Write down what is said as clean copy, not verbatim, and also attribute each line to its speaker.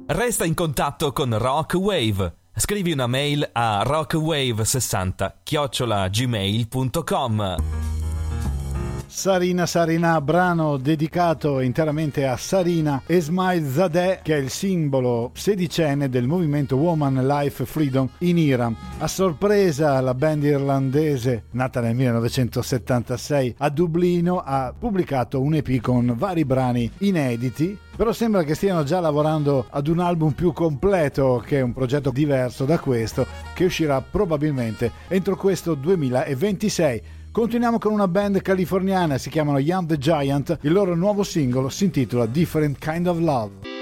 Speaker 1: Resta in contatto con Rock Wave. Scrivi una mail a rockwave60@gmail.com.
Speaker 2: Sarina, brano dedicato interamente a Sarina Esmailzadeh, che è il simbolo sedicenne del movimento Woman Life Freedom in Iran. A sorpresa, la band irlandese, nata nel 1976 a Dublino, ha pubblicato un EP con vari brani inediti, però sembra che stiano già lavorando ad un album più completo, che è un progetto diverso da questo, che uscirà probabilmente entro questo 2026. Continuiamo con una band californiana, si chiamano Young the Giant, il loro nuovo singolo si intitola Different Kind of Love.